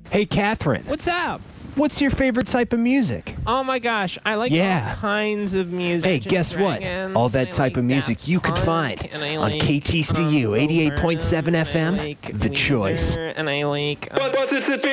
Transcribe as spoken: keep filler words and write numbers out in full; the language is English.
Hey, Catherine. What's up? What's your favorite type of music? Oh my gosh, I like Yeah. all kinds of music. Hey, Dungeons guess and what? Dragons, All and that I type like of music Daft you can Punk, find and I on like, K T C U um, eighty-eight point seven Bo F M, Burnham, and I like The Weezer, Choice. And I like. Um, But, but this is